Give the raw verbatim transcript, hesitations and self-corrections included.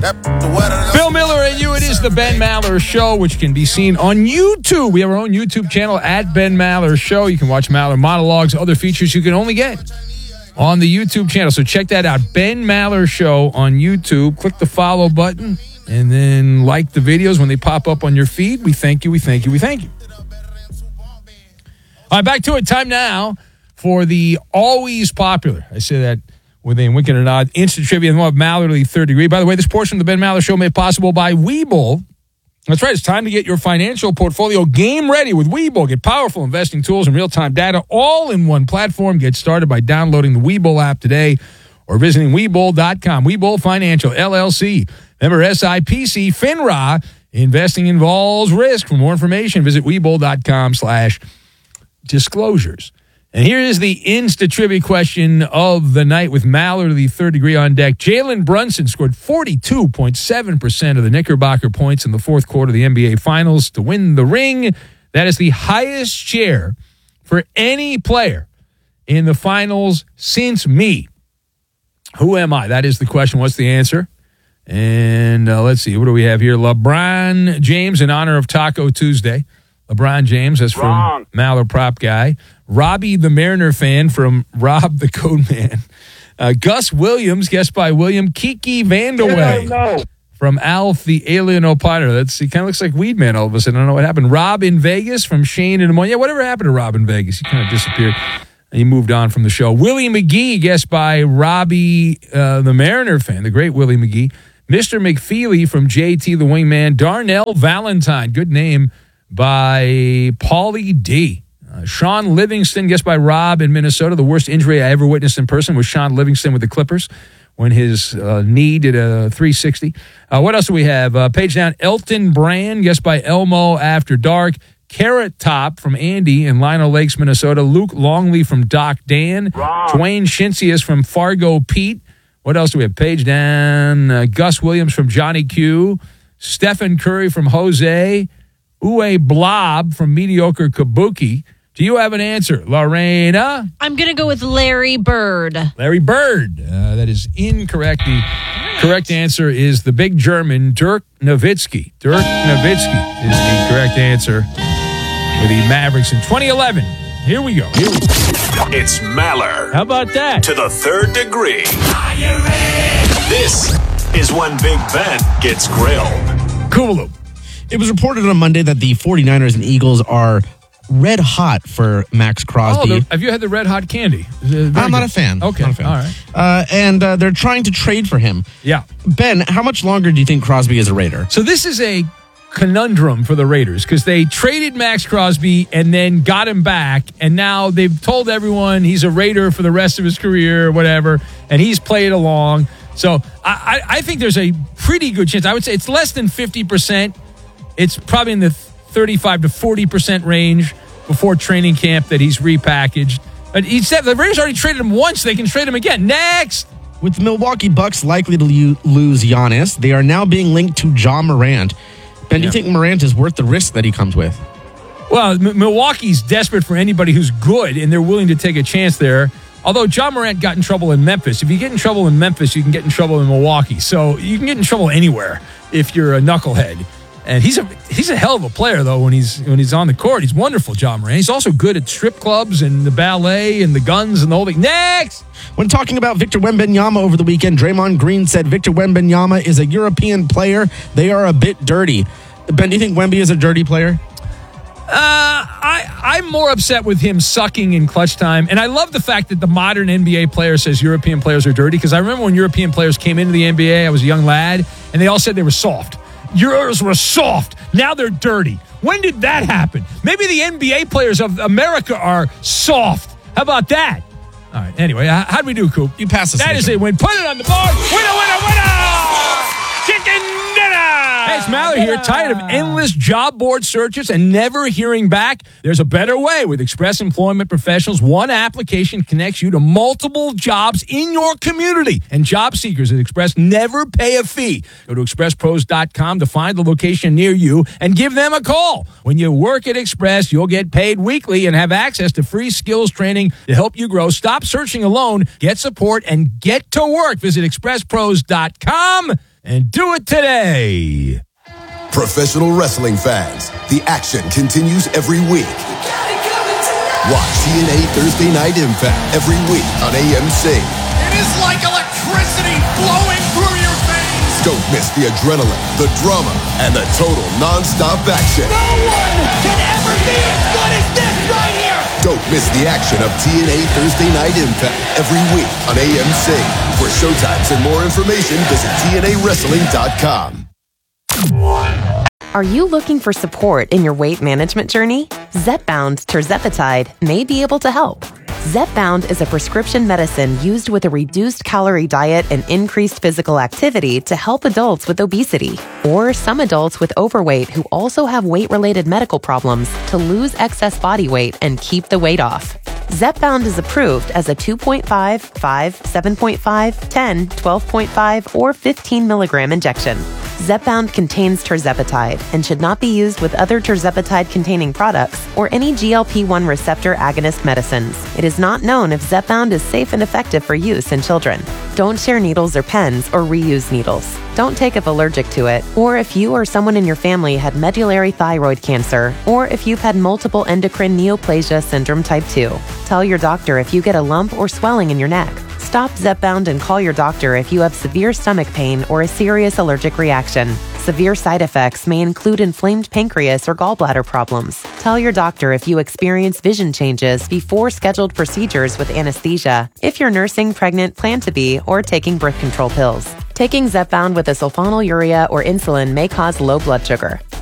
Bill Miller and you, it is the Ben Maller Show, which can be seen on YouTube. We have our own YouTube channel at Ben Maller Show. You can watch Maller monologues, other features you can only get on the YouTube channel. So check that out, Ben Maller Show on YouTube. Click the follow button and then like the videos when they pop up on your feed. We thank you, we thank you, we thank you. All right, back to it. Time now for the always popular, I say that with a wink and a nod, instant trivia and one of Mallerly Third Degree. By the way, this portion of the Ben Maller Show made possible by Webull. That's right. It's time to get your financial portfolio game ready with Webull. Get powerful investing tools and real-time data all in one platform. Get started by downloading the Webull app today or visiting Webull dot com. Webull Financial, L L C. Member S I P C, FINRA. Investing involves risk. For more information, visit Webull dot com slash disclosures. And here is the Insta Trivia question of the night with Mallerly Third Degree on deck. Jalen Brunson scored forty-two point seven percent of the Knickerbocker points in the fourth quarter of the N B A Finals to win the ring. That is the highest share for any player in the Finals since me. Who am I? That is the question. What's the answer? And uh, let's see. What do we have here? LeBron James in honor of Taco Tuesday. LeBron James, that's from Wrong. Maller Prop Guy. Robbie the Mariner fan from Rob the Code Man. Uh, Gus Williams, guessed by William. Kiki Vandeweghe no. from Alf the Alien Opiner. That's He kind of looks like Weed Man all of a sudden. I don't know what happened. Rob in Vegas from Shane in Des Moines. Yeah, whatever happened to Rob in Vegas? He kind of disappeared. He moved on from the show. Willie McGee, guessed by Robbie uh, the Mariner fan, the great Willie McGee. Mister McFeely from J T the Wingman. Darnell Valentine, good name, by Paulie D. Uh, Sean Livingston, guessed by Rob in Minnesota. The worst injury I ever witnessed in person was Sean Livingston with the Clippers when his uh, knee did a three sixty. Uh, what else do we have? Uh, page down, Elton Brand, guessed by Elmo After Dark. Carrot Top from Andy in Lino Lakes, Minnesota. Luke Longley from Doc Dan. Wrong. Dwayne Shinsius from Fargo Pete. What else do we have? Page down, uh, Gus Williams from Johnny Q. Stephen Curry from Jose. Uwe Blob from Mediocre Kabuki. Do you have an answer, Lorena? I'm going to go with Larry Bird. Larry Bird. Uh, that is incorrect. The correct answer is the big German, Dirk Nowitzki. Dirk Nowitzki is the correct answer for the Mavericks in twenty eleven. Here we go. Here we go. It's Maller. How about that? To the third degree. Are you ready? This is when Big Ben gets grilled. Cool. It was reported on Monday that the 49ers and Eagles are red hot for Max Crosby. Oh, have you had the red hot candy? I'm not good. a fan. Okay, not a fan. All right. Uh, and uh, they're trying to trade for him. Yeah. Ben, how much longer do you think Crosby is a Raider? So this is a conundrum for the Raiders because they traded Max Crosby and then got him back, and now they've told everyone he's a Raider for the rest of his career or whatever, and he's played along. So I, I, I think there's a pretty good chance. I would say it's less than fifty percent. It's probably in the thirty-five to forty percent range before training camp that he's repackaged. But he said the Raiders already traded him once. They can trade him again. Next! With the Milwaukee Bucks likely to lo- lose Giannis, they are now being linked to Ja Morant. Ben, do you think Morant is worth the risk that he comes with? Well, M- Milwaukee's desperate for anybody who's good, and they're willing to take a chance there. Although Ja Morant got in trouble in Memphis. If you get in trouble in Memphis, you can get in trouble in Milwaukee. So you can get in trouble anywhere if you're a knucklehead. And he's a he's a hell of a player, though, when he's when he's on the court. He's wonderful, Ja Morant. He's also good at strip clubs and the ballet and the guns and the whole thing. Next! When talking about Victor Wembanyama over the weekend, Draymond Green said Victor Wembanyama is a European player. They are a bit dirty. Ben, do you think Wemby is a dirty player? Uh, I, I'm more upset with him sucking in clutch time. And I love the fact that the modern N B A player says European players are dirty, because I remember when European players came into the N B A, I was a young lad, and they all said they were soft. Yours were soft. Now they're dirty. When did that happen? Maybe the N B A players of America are soft. How about that? All right. Anyway, how'd we do, Coop? You passed us. That is a win. Put it on the board. Winner, winner, winner! Chicken dinner! Hey, it's Mallory here. Tired of endless job board searches and never hearing back? There's a better way. With Express Employment Professionals, one application connects you to multiple jobs in your community. And job seekers at Express never pay a fee. Go to express pros dot com to find the location near you and give them a call. When you work at Express, you'll get paid weekly and have access to free skills training to help you grow. Stop searching alone. Get support and get to work. Visit express pros dot com. and do it today. Professional wrestling fans, the action continues every week. Watch T N A Thursday Night Impact every week on A M C. It is like electricity flowing through your veins. Don't miss the adrenaline, the drama, and the total non-stop action. No one can ever be as good as this right here. Don't miss the action of T N A Thursday Night Impact every week on A M C. For showtimes and more information, visit T N A wrestling dot com. Are you looking for support in your weight management journey? Zepbound tirzepatide may be able to help. Zepbound is a prescription medicine used with a reduced calorie diet and increased physical activity to help adults with obesity or some adults with overweight who also have weight-related medical problems to lose excess body weight and keep the weight off. Zepbound is approved as a two point five, five, seven point five, ten, twelve point five, or fifteen milligram injection. Zepbound contains tirzepatide and should not be used with other tirzepatide-containing products or any G L P one receptor agonist medicines. It is not known if Zepbound is safe and effective for use in children. Don't share needles or pens or reuse needles. Don't take if allergic to it, or if you or someone in your family had medullary thyroid cancer, or if you've had multiple endocrine neoplasia syndrome type two. Tell your doctor if you get a lump or swelling in your neck. Stop Zepbound and call your doctor if you have severe stomach pain or a serious allergic reaction. Severe side effects may include inflamed pancreas or gallbladder problems. Tell your doctor if you experience vision changes before scheduled procedures with anesthesia, if you're nursing, pregnant, plan to be, or taking birth control pills. Taking Zepbound with a sulfonylurea or insulin may cause low blood sugar.